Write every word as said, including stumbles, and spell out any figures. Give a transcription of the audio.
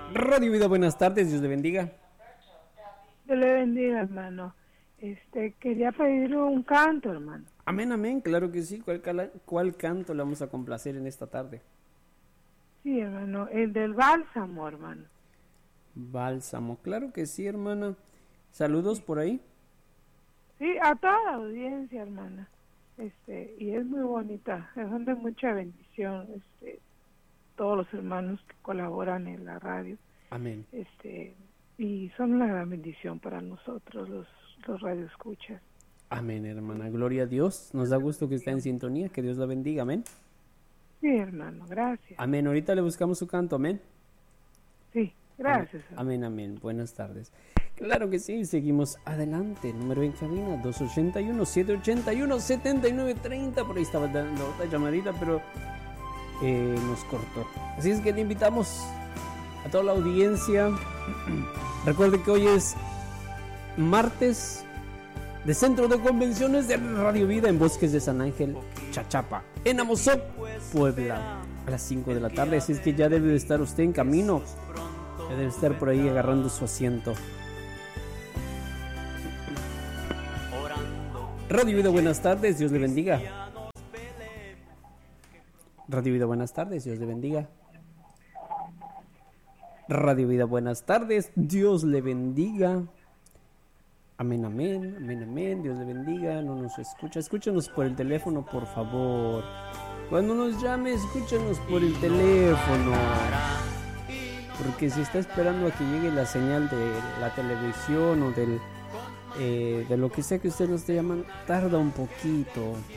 Radio Vida, buenas tardes, Dios le bendiga. Dios le bendiga, hermano. Este, quería pedir un canto, hermano. Amén, amén, claro que sí. ¿Cuál, cala- cuál canto le vamos a complacer en esta tarde? Sí, hermano, el del bálsamo, hermano. Bálsamo, claro que sí, hermana. Saludos por ahí. Sí, a toda la audiencia, hermana. Este, y es muy bonita, es de mucha bendición, este, todos los hermanos que colaboran en la radio. Amén. Este, y son una gran bendición para nosotros, los, los radioescuchas. Amén, hermana. Gloria a Dios. Nos da gusto que esté en sintonía. Que Dios la bendiga. Amén. Sí, hermano, gracias. Amén. Ahorita le buscamos su canto. Amén. Sí, gracias. hermano. Amén, amén. Buenas tardes. Claro que sí. Seguimos adelante. Número en cabina dos ochenta y uno, setecientos ochenta y uno, setenta y nueve treinta. Por ahí estaba dando otra llamadita, pero eh, nos cortó. Así es que le invitamos a toda la audiencia. Recuerde que hoy es martes de Centro de Convenciones de Radio Vida en Bosques de San Ángel, Chachapa, en Amozoc, Puebla, a las cinco de la tarde. Así es que ya debe de estar usted en camino, ya debe estar por ahí agarrando su asiento. Radio Vida, buenas tardes, Dios le bendiga. Radio Vida, buenas tardes, Dios le bendiga. Radio Vida, buenas tardes, Dios le bendiga. Amén, amén, amén, amén, Dios le bendiga. No nos escucha, escúchenos por el teléfono, por favor. Cuando nos llame, escúchenos por el teléfono. Porque si está esperando a que llegue la señal de la televisión o del, eh, de lo que sea que usted nos esté llamando, tarda un poquito.